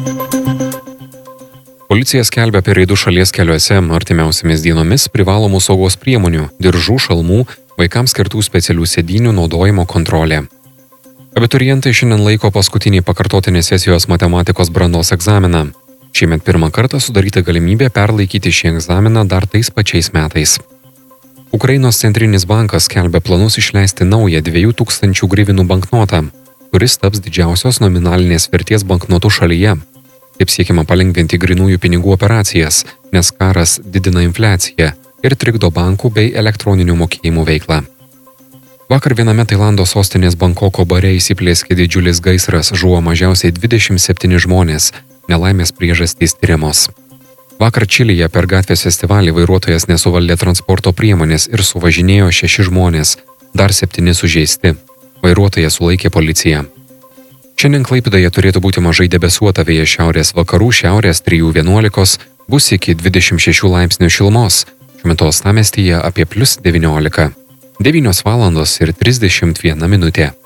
Policija skelbia apie reidus šalies keliuose artimiausiamis dienomis privalomų saugos priemonių, diržų, šalmų, vaikams skirtų specialių sėdynių naudojimo kontrolė. Abiturientai šiandien laiko paskutinį pakartotinį sesijos matematikos brandos egzaminą. Šiemet pirmą kartą sudaryta galimybė perlaikyti šį egzaminą dar tais pačiais metais. Ukrainos centrinis bankas skelbia planus išleisti naują 2000 hryvnių banknotą, kuris taps didžiausios nominalinės vertės banknotų šalyje. Taip siekiama palengvinti grynųjų pinigų operacijas, nes karas didina infliaciją ir trikdo bankų bei elektroninių mokėjimų veiklą. Vakar viename Tailando sostinės Bankoko bare įsiplieskė didžiulis gaisras, žuvo mažiausiai 27 žmonės, nelaimės priežastys tyriamos. Vakar Čilėje per gatvės festivalį vairuotojas nesuvaldė transporto priemonės ir suvažinėjo 6 žmonės, dar 7 sužeisti. Vairuotoją sulaikė policija. Šiandien Klaipėdoje turėtų būti mažai debesuota, vėjas šiaurės vakarų, šiaurės 3–11, bus iki 26 laipsnių šilumos, šiuo metu uostamiestyje apie +19. 9:31 min.